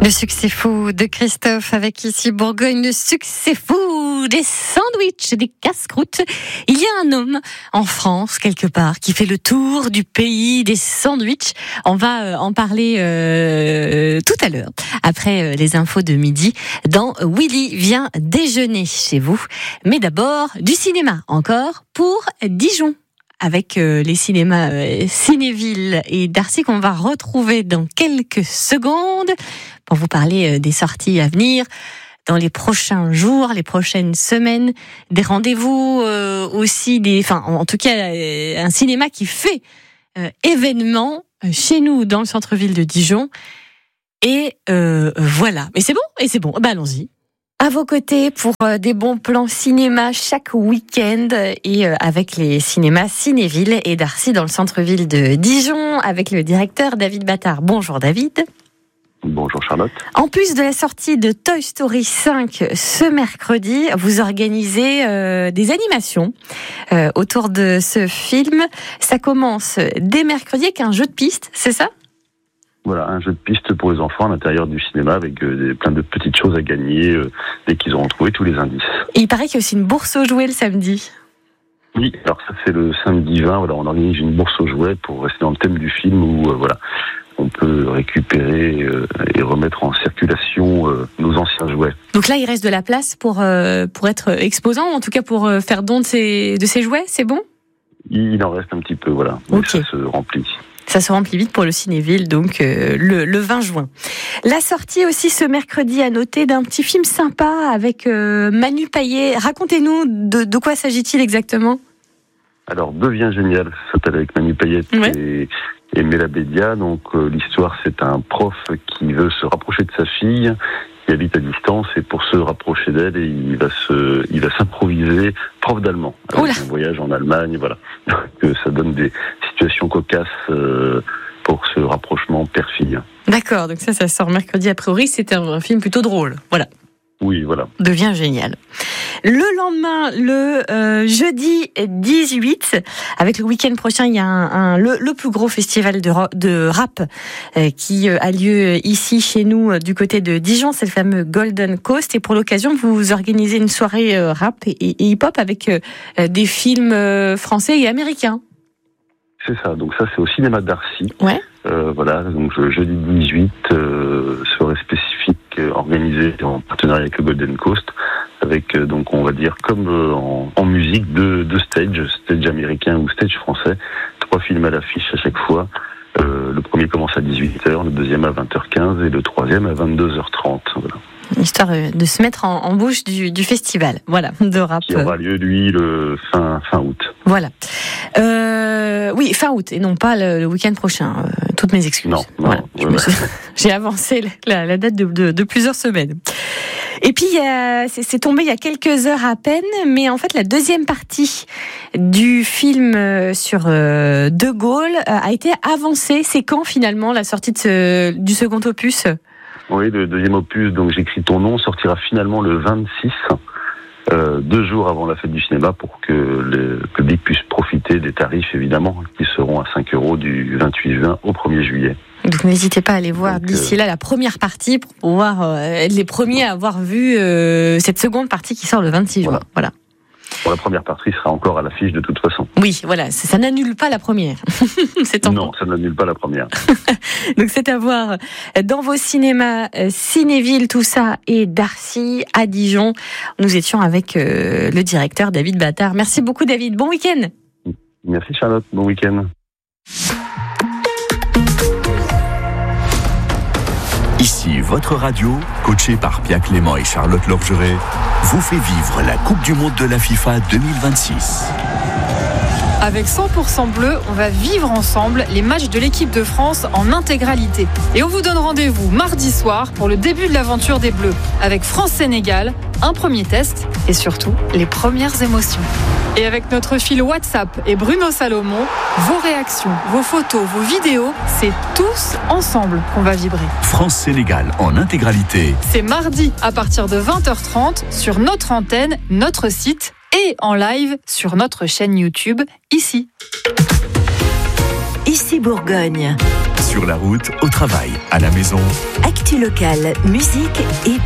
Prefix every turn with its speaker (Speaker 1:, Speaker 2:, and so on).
Speaker 1: Le succès fou de Christophe avec ici Bourgogne, le succès fou des sandwichs, des casse-croûtes. Il y a un homme en France, quelque part, qui fait le tour du pays des sandwichs. On va en parler tout à l'heure, après les infos de midi, dans Willy vient déjeuner chez vous. Mais d'abord, du cinéma, encore pour Dijon. Avec les cinémas Cinéville et Darcy qu'on va retrouver dans quelques secondes pour vous parler des sorties à venir dans les prochains jours, les prochaines semaines, des rendez-vous aussi, en tout cas un cinéma qui fait événement chez nous dans le centre-ville de Dijon. Et voilà. Et c'est bon. Bah, allons-y. À vos côtés pour des bons plans cinéma chaque week-end et avec les cinémas Cinéville et Darcy dans le centre-ville de Dijon avec le directeur David Battard. Bonjour David.
Speaker 2: Bonjour Charlotte.
Speaker 1: En plus de la sortie de Toy Story 5 ce mercredi, vous organisez des animations autour de ce film. Ça commence dès mercredi avec un jeu de piste, c'est ça ?
Speaker 2: Voilà, un jeu de piste pour les enfants à l'intérieur du cinéma avec plein de petites choses à gagner dès qu'ils auront trouvé tous les indices.
Speaker 1: Et il paraît qu'il y a aussi une bourse aux jouets le samedi.
Speaker 2: Oui, alors ça c'est le samedi 20, voilà, on organise une bourse aux jouets pour rester dans le thème du film où on peut récupérer et remettre en circulation nos anciens jouets.
Speaker 1: Donc là, il reste de la place pour être exposant, en tout cas pour faire don de ces jouets, c'est bon ?
Speaker 2: Il en reste un petit peu, voilà,
Speaker 1: mais
Speaker 2: ça se remplit.
Speaker 1: Ça se remplit vite pour le Cinéville, donc le 20 juin. La sortie aussi ce mercredi à noter d'un petit film sympa avec Manu Payet. Racontez-nous de quoi s'agit-il exactement ?
Speaker 2: Alors, Devient génial, ça s'appelle avec Manu Payet et Mela Bédia. Donc l'histoire, c'est un prof qui veut se rapprocher de sa fille, qui habite à distance, et pour se rapprocher d'elle, il va s'improviser prof d'allemand. Avec un voyage en Allemagne, voilà. Que ça donne des situations cocasses pour ce rapprochement père-fille.
Speaker 1: D'accord, donc ça sort mercredi a priori, c'est un film plutôt drôle, voilà.
Speaker 2: Oui, voilà.
Speaker 1: Devient génial. Le lendemain, le jeudi 18, avec le week-end prochain, il y a le plus gros festival de rap qui a lieu ici chez nous du côté de Dijon, c'est le fameux Golden Coast. Et pour l'occasion, vous organisez une soirée rap et hip-hop avec des films français et américains.
Speaker 2: C'est ça, donc ça c'est au cinéma Darcy.
Speaker 1: Ouais.
Speaker 2: Voilà, donc jeudi 18, soirée spécifique organisée en partenariat avec le Golden Coast, avec donc on va dire comme en musique deux stage américain ou stage français, 3 films à l'affiche à chaque fois. Le premier commence à 18h, le deuxième à 20h15 et le troisième à 22h30. Voilà.
Speaker 1: Histoire de se mettre en bouche du festival, voilà, de rap.
Speaker 2: Qui aura lieu, lui, le fin août.
Speaker 1: Voilà. Oui, fin août, et non pas le week-end prochain. Toutes mes excuses.
Speaker 2: Non,
Speaker 1: voilà. J'ai avancé la date de plusieurs semaines. Et puis, c'est tombé il y a quelques heures à peine, mais en fait, la deuxième partie du film sur De Gaulle a été avancée. C'est quand, finalement, la sortie du second opus ?
Speaker 2: Oui, le deuxième opus, donc J'écris ton nom, sortira finalement le 26, 2 jours avant la fête du cinéma, pour que le public puisse profiter des tarifs, évidemment, qui seront à 5 € du 28 juin au 1er juillet.
Speaker 1: Donc n'hésitez pas à aller voir d'ici là la première partie pour pouvoir être les premiers à avoir vu cette seconde partie qui sort le 26 juin. Voilà.
Speaker 2: Bon, la première partie sera encore à l'affiche de toute façon.
Speaker 1: Oui, voilà, ça n'annule pas la première.
Speaker 2: Non, ça n'annule pas la première.
Speaker 1: Donc c'est à voir dans vos cinémas Cinéville, tout ça, et Darcy à Dijon. Nous étions avec le directeur David Battard. Merci beaucoup David, bon week-end.
Speaker 2: Merci Charlotte, bon week-end.
Speaker 3: Ici, votre radio, coachée par Pia Clément et Charlotte Lorgeret, vous fait vivre la Coupe du Monde de la FIFA 2026.
Speaker 4: Avec 100% bleu, on va vivre ensemble les matchs de l'équipe de France en intégralité. Et on vous donne rendez-vous mardi soir pour le début de l'aventure des Bleus. Avec France-Sénégal, un premier test et surtout les premières émotions. Et avec notre fil WhatsApp et Bruno Salomon, vos réactions, vos photos, vos vidéos, c'est tous ensemble qu'on va vibrer.
Speaker 3: France-Sénégal en intégralité.
Speaker 4: C'est mardi à partir de 20h30 sur notre antenne, notre site et en live sur notre chaîne YouTube, ici.
Speaker 5: Ici Bourgogne, sur
Speaker 3: Sur la route, au travail, à la maison.
Speaker 5: Actu locale, musique et